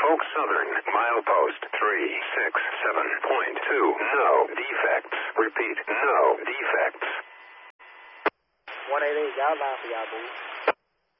Norfolk Southern, milepost 367.2. No defects. Repeat, no defects. 188, got a line for y'all, dude.